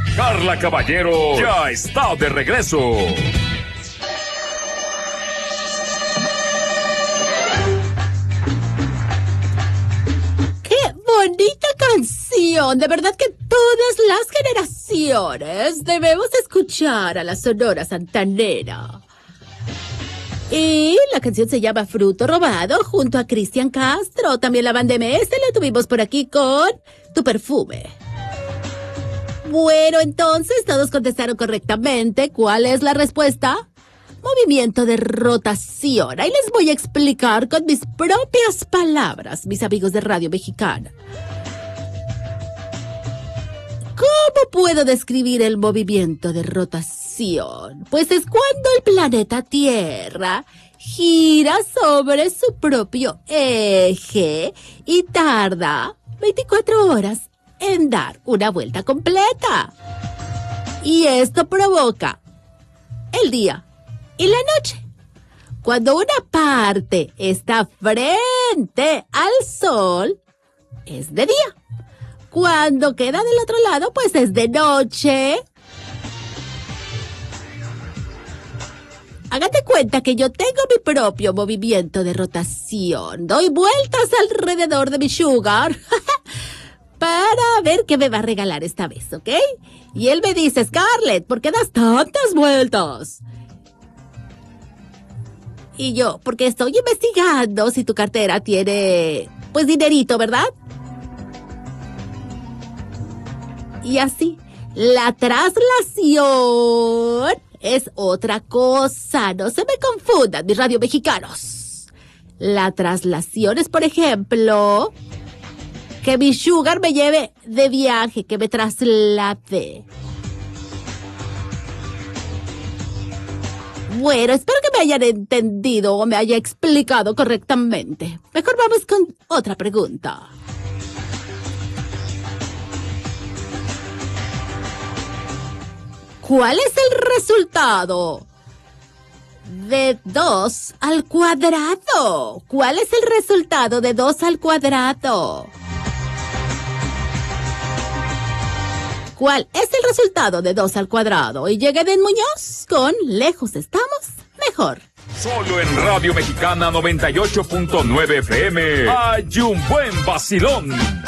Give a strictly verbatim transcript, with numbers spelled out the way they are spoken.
Carla Caballero ya está de regreso. ¡Qué bonita canción! De verdad que todas las generaciones debemos escuchar a la Sonora Santanera. Y la canción se llama Fruto Robado junto a Cristian Castro. También la banda M S la tuvimos por aquí con Tu Perfume. Bueno, entonces todos contestaron correctamente. ¿Cuál es la respuesta? Movimiento de rotación. Ahí les voy a explicar con mis propias palabras, mis amigos de Radio Mexicana. ¿Cómo puedo describir el movimiento de rotación? Pues es cuando el planeta Tierra gira sobre su propio eje y tarda veinticuatro horas en dar una vuelta completa. Y esto provoca el día y la noche. Cuando una parte está frente al sol, es de día. Cuando queda del otro lado, pues es de noche. Hágate cuenta que yo tengo mi propio movimiento de rotación. Doy vueltas alrededor de mi sugar para ver qué me va a regalar esta vez, ¿ok? Y él me dice, Scarlett, ¿por qué das tantas vueltas? Y yo, porque estoy investigando si tu cartera tiene, pues, dinerito, ¿verdad? Y así, la traslación es otra cosa. No se me confundan, mis radio mexicanos. La traslación es, por ejemplo, que mi sugar me lleve de viaje, que me traslade. Bueno, espero que me hayan entendido o me haya explicado correctamente. Mejor vamos con otra pregunta. ¿Cuál es el resultado de dos al cuadrado? ¿Cuál es el resultado de dos al cuadrado? ¿Cuál es el resultado de dos al cuadrado? Y llegué de Muñoz con Lejos Estamos Mejor. Solo en Radio Mexicana noventa y ocho punto nueve F M hay un buen vacilón.